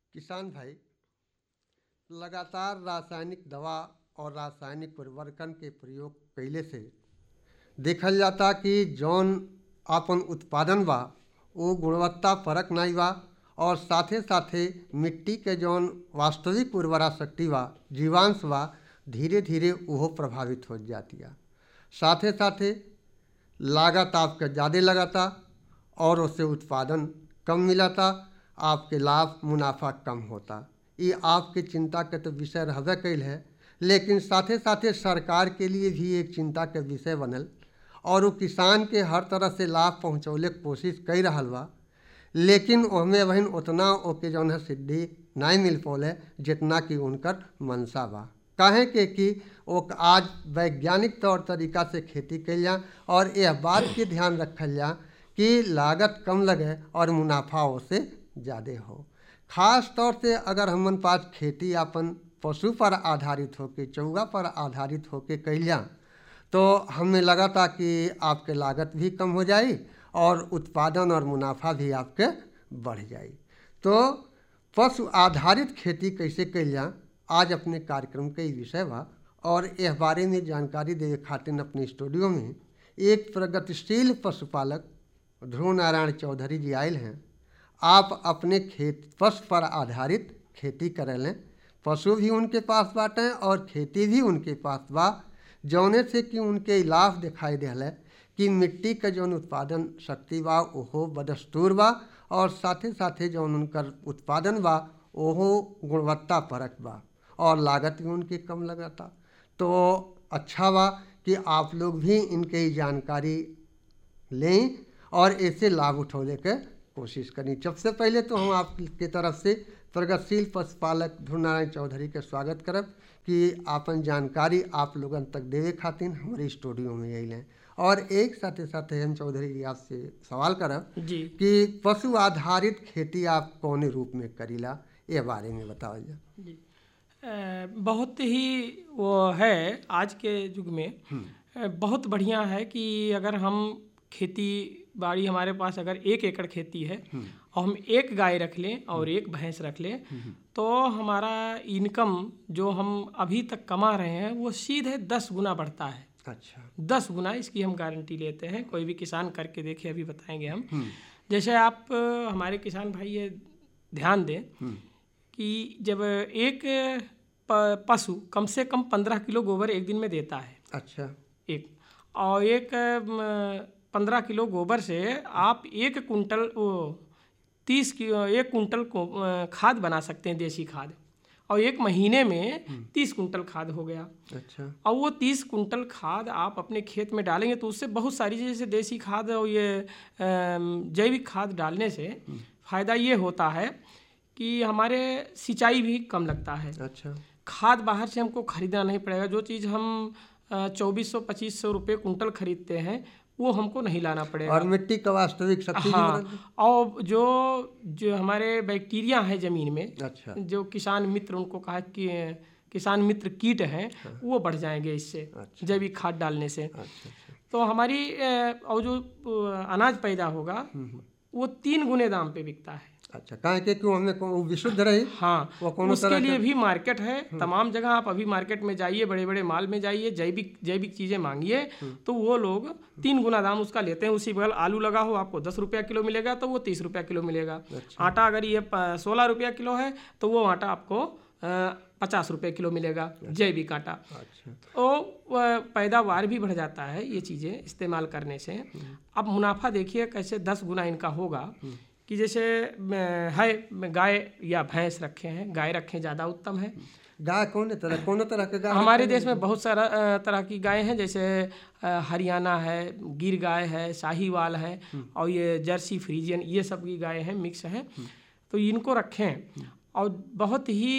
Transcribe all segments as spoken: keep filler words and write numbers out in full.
किसान भाई, लगातार रासायनिक दवा और रासायनिक उर्वरकन के प्रयोग कइले से देखल जाता कि जौन आपन उत्पादन बा वो गुणवत्ता परक नहीं बा और साथे साथे मिट्टी के जौन वास्तविक उर्वरा शक्ति बा, जीवांश बा, धीरे धीरे वो प्रभावित हो जाती है। साथे साथे लागत आपके ज़्यादा लगाता और उससे उत्पादन कम मिलाता, आपके लाभ मुनाफा कम होता। ये आपके चिंता के तो विषय रहबे कैल है, लेकिन साथे साथे सरकार के लिए भी एक चिंता के विषय बनल और वो किसान के हर तरह से लाभ पहुँचौले के कोशिश कर रहा बा, लेकिन ओहमे वही उतना ओके जौन है सिद्धि नहीं मिल पौले जितना कि उनकर मनसा बा। काहे के कि वो आज वैज्ञानिक तौर तरीका से खेती कल जा और यह बात के ध्यान रखल जा कि लागत कम लगे और मुनाफा उससे ज़्यादा हो। खास तौर से अगर हमन पास खेती अपन पशु पर आधारित होके, चौगा पर आधारित होके कइल जा तो हमें लगा था कि आपके लागत भी कम हो जाए और उत्पादन और मुनाफा भी आपके बढ़ जाए। तो पशु आधारित खेती कैसे कइल जा, आज अपने कार्यक्रम के विषय बा और इस बारे में जानकारी देवे खातिर अपने स्टूडियो में एक प्रगतिशील पशुपालक ध्रुव नारायण चौधरी जी आयल हैं। आप अपने खेत पशु पर आधारित खेती करेलें, पशु भी उनके पास बाटे और खेती भी उनके पास बा, जौने से कि उनके लाभ दिखाई दिले कि मिट्टी के जौन उत्पादन शक्ति बा ओहो बदस्तूर बा और साथे साथे जौन उनकर उत्पादन बा ओहो गुणवत्ता परक बा और लागत भी उनकी कम लगाता। तो अच्छा बा कि आप लोग भी इनके जानकारी लें और ऐसे लाभ उठौले के कोशिश करें। सबसे पहले तो हम आपकी तरफ से प्रगतिशील पशुपालक ध्रुव नारायण चौधरी के स्वागत करब कि आपन जानकारी आप लोगन तक देवे खातिर हमारे स्टूडियो में अइलें और एक साथे साथे हम चौधरी जी आपसे सवाल करब जी कि पशु आधारित खेती आप कौन रूप में करीला, ये बारे में बताओ जा। जी अ, बहुत ही वो है आज के युग में अ, बहुत बढ़िया है कि अगर हम खेती बाड़ी हमारे पास अगर एक एकड़ खेती है और हम एक गाय रख लें और एक भैंस रख लें तो हमारा इनकम जो हम अभी तक कमा रहे हैं वो सीधे दस गुना बढ़ता है। अच्छा, दस गुना इसकी हम गारंटी लेते हैं, कोई भी किसान करके देखे, अभी बताएंगे हम। जैसे आप अ, हमारे किसान भाई ये ध्यान दें कि जब एक प- पशु कम से कम पंद्रह किलो गोबर एक दिन में देता है अच्छा, एक, और एक पंद्रह किलो गोबर से आप एक कुंटल वो तीस किलो एक कुंटल को अ, खाद बना सकते हैं, देसी खाद, और एक महीने में तीस कुंटल खाद हो गया। अच्छा, और वो तीस कुंटल खाद आप अपने खेत में डालेंगे तो उससे बहुत सारी, जैसे देसी खाद और ये अम, जैविक खाद डालने से फ़ायदा ये होता है कि हमारे सिंचाई भी कम लगता है। अच्छा, खाद बाहर से हमको खरीदना नहीं पड़ेगा। जो चीज़ हम चौबीस सौ पच्चीस सौ रुपये कुंटल खरीदते हैं वो हमको नहीं लाना पड़ेगा। और मिट्टी का वास्तविक शक्ति भी हाँ, बढ़ल। और जो जो हमारे बैक्टीरिया है ज़मीन में, अच्छा, जो किसान मित्र उनको कहा कि किसान मित्र कीट हैं, वो बढ़ जाएंगे इससे, अच्छा, जैविक खाद डालने से। अच्छा, अच्छा, तो हमारी अ, और जो अ, अनाज पैदा होगा वो तीन गुने दाम पे बिकता है। अच्छा, काहे के क्यों हमें को विशुद्ध रही हाँ, वो कोनो उसके तरह लिए का। भी मार्केट है तमाम जगह। आप अभी मार्केट में जाइए, बड़े बड़े माल में जाइए, जैविक जैविक चीज़ें मांगिए तो वो लोग तीन गुना दाम उसका लेते हैं। उसी बगल आलू लगा हो, आपको दस रुपया किलो मिलेगा तो वो तीस रुपया किलो मिलेगा। अच्छा, आटा अगर ये सोलह रुपया किलो है तो वो आटा आपको पचास रुपये किलो मिलेगा, जैविक आटा। अच्छा, तो वह पैदावार भी बढ़ जाता है ये चीज़ें इस्तेमाल करने से। अब मुनाफा देखिए कैसे दस गुना इनका होगा कि जैसे अ, है गाय या भैंस रखे हैं, गाय रखें ज़्यादा उत्तम है। गाय कौन तरह कौन तरह के गाय हमारे रखते देश में बहुत सारा अ, तरह की गायें हैं, जैसे अ, हरियाणा है, गिर गाय है, साहीवाल है और ये जर्सी फ्रीजियन, ये सब की गायें हैं, मिक्स हैं। तो इनको रखें और बहुत ही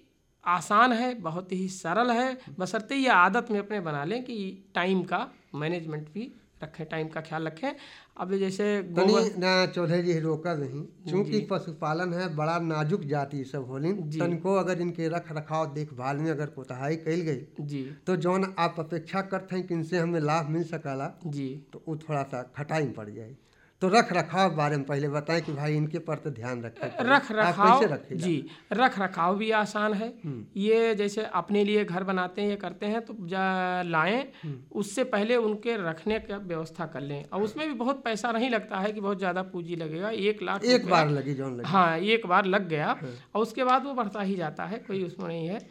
आसान है, बहुत ही सरल है, बशर्ते ये आदत में अपने बना लें कि टाइम का मैनेजमेंट भी रखें, टाइम का ख्याल रखें। अब जैसे तनी गोबर ना चौधरी जी रोका नहीं, चूंकि पशुपालन है बड़ा नाजुक जाति सब होलिन, जी तनको अगर इनके रख रखाव देखभाल में अगर कोताही कइल गई जी तो जौन आप अपेक्षा करते हैं कि इनसे हमें लाभ मिल सकला जी तो वो थोड़ा सा खटाई पड़ जाए। तो रख रखाव बारे में पहले बताएं कि भाई इनके पर तो ध्यान रखें। रख आप रखाव कैसे रखेगा? जी, रख रखाव भी आसान है। ये जैसे अपने लिए घर बनाते हैं, ये करते हैं तो जा- लाएं, उससे पहले उनके रखने का व्यवस्था कर लें। और उसमें भी बहुत पैसा नहीं लगता है कि बहुत ज़्यादा पूंजी लगेगा, एक लाख एक रुपया- बार लगी जौन लगी। हाँ, एक बार लग गया और उसके बाद वो बढ़ता ही जाता है, कोई उसमें नहीं है।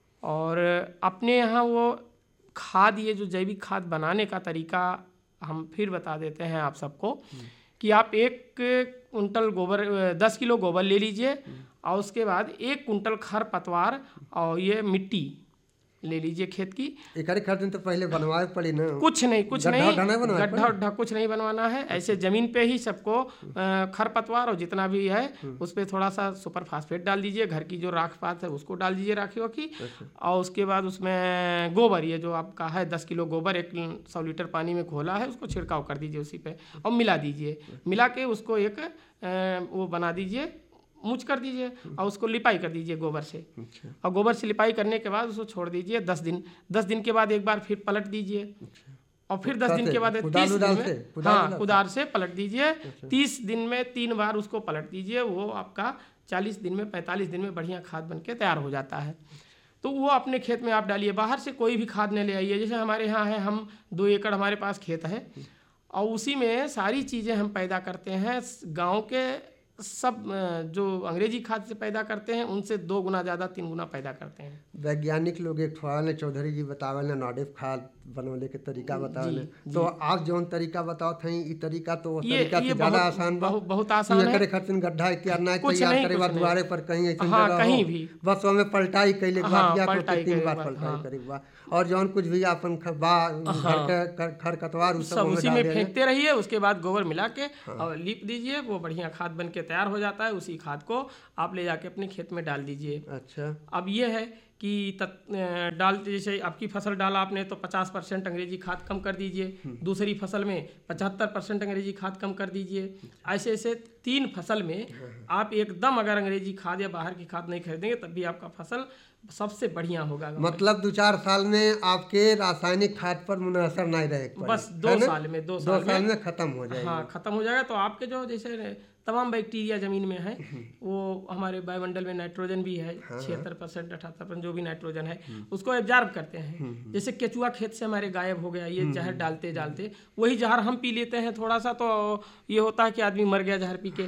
और अपने यहाँ वो खाद, ये जो जैविक खाद बनाने का तरीका हम फिर बता देते हैं आप सबको कि आप एक कुंटल गोबर, दस किलो गोबर ले लीजिए और उसके बाद एक कुंटल खर पतवार और ये मिट्टी ले लीजिए खेत की। एक खर्च तो पहले बनवाए पड़ी ना। कुछ नहीं, कुछ गड्ढा नहीं, उड्ढा नहीं बनवाना गड्ढा उड्ढा कुछ नहीं बनवाना है। ऐसे जमीन पे ही सबको खरपतवार और जितना भी है उस पर थोड़ा सा सुपर फास्फेट डाल दीजिए, घर की जो राख पात है उसको डाल दीजिए, राखी वाखी। और उसके बाद उसमें गोबर, ये जो आपका है दस किलो गोबर एक सौ लीटर पानी में घोला है, उसको छिड़काव कर दीजिए उसी पे और मिला दीजिए। मिला के उसको एक अ, वो बना दीजिए, मूछ कर दीजिए और उसको लिपाई कर दीजिए गोबर से। अच्छा। और गोबर से लिपाई करने के बाद उसको छोड़ दीजिए दस दिन। दस दिन के बाद एक बार फिर पलट दीजिए। अच्छा। और फिर दस दिन के बाद कुदाल तीस उदाल दिन से? में, कुदाल हाँ, उदाल से? कुदार से पलट दीजिए। तीस दिन में तीन बार उसको पलट दीजिए, वो आपका चालीस दिन में, पैंतालीस दिन में बढ़िया खाद बन के तैयार हो जाता है। तो वो अपने खेत में आप डालिए, बाहर से कोई भी खाद नहीं ले आइए। जैसे हमारे यहाँ है, हम दो एकड़ हमारे पास खेत है और उसी में सारी चीज़ें हम पैदा करते हैं। गाँव के सब अ, जो अंग्रेजी खाद से पैदा करते हैं उनसे दो गुना ज़्यादा, तीन गुना पैदा करते हैं। वैज्ञानिक लोग एक थोड़ा ने चौधरी जी बतावल ने नाडेफ खाद बनवले के तरीका बतावल। तो आप जौन तरीका बताओ थे ई तरीका तो वो ये तरीका ये से ज्यादा बहुत आसान बा। बहुत, बहुत आसान है। एकरे खातिर गड्ढा के ना कुछ तैयार नहीं, करे कुछ बाद नहीं। द्वारे पर कहीं ऐसे हाँ, जगह कहीं हो, भी। बस ओमे पलटाई कैले के हाँ, बाद या तो पलटाई तीन करे बार बाद, पलटाई हाँ। करे के बाद और जौन कुछ भी अपन ख- बा घर के खरपतवार उस सब उसी में फेंकते रहिए। उसके बाद गोबर मिला के और लीप दीजिए, वो बढ़िया खाद बन के तैयार हो जाता है। उसी खाद को आप ले जाके अपने खेत में डाल दीजिए। अच्छा। अब ये है कि तत, डाल जैसे आपकी फसल डाला आपने तो पचास परसेंट अंग्रेजी खाद कम कर दीजिए, दूसरी फसल में पचहत्तर परसेंट अंग्रेजी खाद कम कर दीजिए। ऐसे ऐसे तीन फसल में आप एकदम अगर अंग्रेजी खाद या बाहर की खाद नहीं खरीदेंगे तब भी आपका फसल सबसे बढ़िया होगा। मतलब दो चार साल में आपके रासायनिक खाद पर मुनासर नहीं रहेगा, बस दो साल में दो साल, दो साल में खत्म हो जाएगा। हाँ, खत्म हो जाएगा। तो आपके जो जैसे तमाम बैक्टीरिया जमीन में है, वो हमारे वायुमंडल में नाइट्रोजन भी है, छिहत्तर परसेंट अठहत्तर परसेंट जो भी नाइट्रोजन है उसको एब्जॉर्ब करते हैं। जैसे केचुआ खेत से हमारे गायब हो गया, ये जहर डालते डालते वही जहर हम पी लेते हैं थोड़ा सा, तो ये होता है कि आदमी मर गया जहर पी के,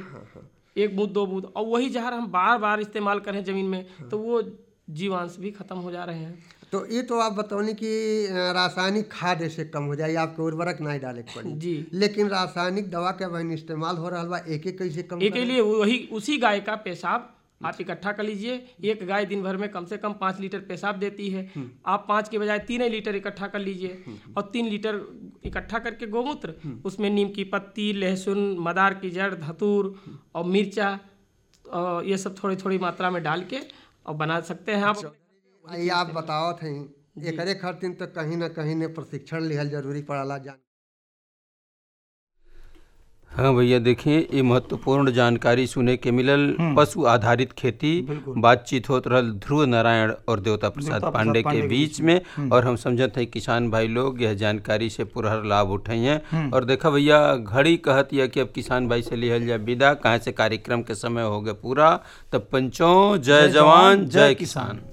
एक बूंद दो बूंद। और वही जहर हम बार बार इस्तेमाल करें जमीन में तो वो जीवांश भी खत्म हो जा रहे हैं। तो ये तो आप बताओ कि रासायनिक खाद ऐसे कम हो जाए, आपके उर्वरक नहीं डाले के पड़ी जी, लेकिन रासायनिक दवा के बहन इस्तेमाल हो रहा बा, एक एक कैसे कम एक के लिए वही उसी गाय का पेशाब आप इकट्ठा कर लीजिए। एक गाय दिन भर में कम से कम पाँच लीटर पेशाब देती है, आप पाँच के बजाय तीन ही लीटर इकट्ठा कर लीजिए। और तीन लीटर इकट्ठा करके गोमूत्र, उसमें नीम की पत्ती, लहसुन, मदार की जड़, धतूर और मिर्चा, और ये सब थोड़ी थोड़ी मात्रा में डाल के और बना सकते हैं आप। भाई आप बताओ थे एकरे खातिर तो कहीं ना कहीं ने प्रशिक्षण लिहल जरूरी पड़ाला। जान हाँ भैया, देखिए ये महत्वपूर्ण जानकारी सुने के मिलल। पशु आधारित खेती बातचीत होत रहल ध्रुव नारायण और देवता प्रसाद पांडे के बीच में, और हम समझते हैं किसान भाई लोग यह जानकारी से पूरा लाभ उठाइए। और देखा भैया, घड़ी कहत यह कि अब किसान भाई से लिहल जाए विदा, कहाँ से कार्यक्रम के समय हो गए पूरा। तब पंचों जय जवान जय किसान।